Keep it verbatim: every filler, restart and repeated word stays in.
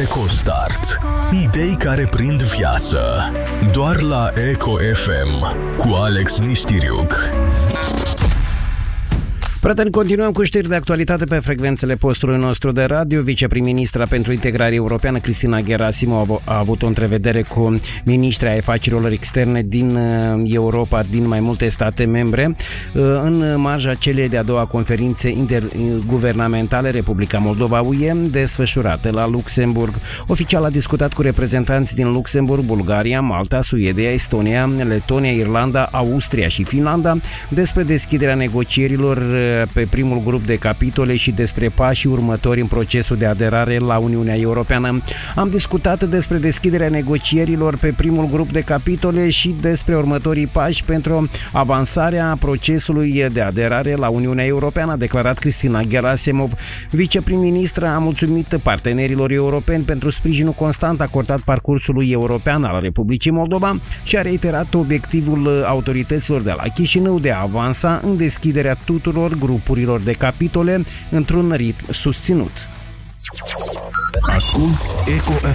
EcoStart. Idei care prind viață. Doar la Eco F M cu Alex Nistiriuc. Prieteni, continuăm cu știri de actualitate pe frecvențele postului nostru de radio. Viceprim-ministra pentru integrare europeană, Cristina Gerasimov, a avut o întrevedere cu ministrii ai afacerilor externe din Europa, din mai multe state membre, în marja celei de-a doua conferințe interguvernamentale Republica Moldova U E, desfășurate la Luxemburg. Oficial a discutat cu reprezentanți din Luxemburg, Bulgaria, Malta, Suedia, Estonia, Letonia, Irlanda, Austria și Finlanda despre deschiderea negocierilor pe primul grup de capitole și despre pașii următori în procesul de aderare la Uniunea Europeană. Am discutat despre deschiderea negocierilor pe primul grup de capitole și despre următorii pași pentru avansarea procesului de aderare la Uniunea Europeană, a declarat Cristina Gerasimov. Viceprim-ministra a mulțumit partenerilor europeni pentru sprijinul constant acordat parcursului european al Republicii Moldova și a reiterat obiectivul autorităților de la Chișinău de a avansa în deschiderea tuturor grupurilor de capitole într-un ritm susținut. Asculți Eco